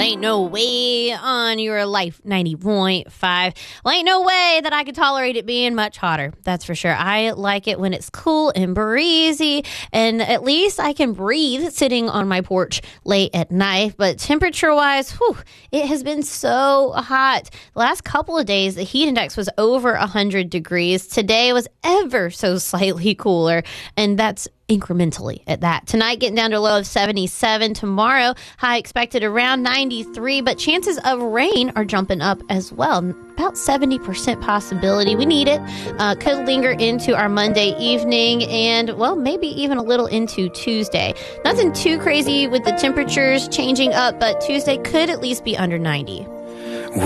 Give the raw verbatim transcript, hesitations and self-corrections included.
ain't no way on your life, ninety point five. Well, ain't no way that I could tolerate it being much hotter. That's for sure. I like it when it's cool and breezy, and at least I can breathe sitting on my porch late at night. But temperature-wise, whew, it has been so hot. The last couple of days, the heat index was over one hundred degrees. Today was ever so slightly cooler, and that's incrementally at that. Tonight, getting down to a low of seventy-seven. Tomorrow, high expected around ninety-three, but chances of rain are jumping up as well. About seventy percent possibility. We need it. Uh, could linger into our Monday evening and, well, maybe even a little into Tuesday. Nothing too crazy with the temperatures changing up, but Tuesday could at least be under ninety.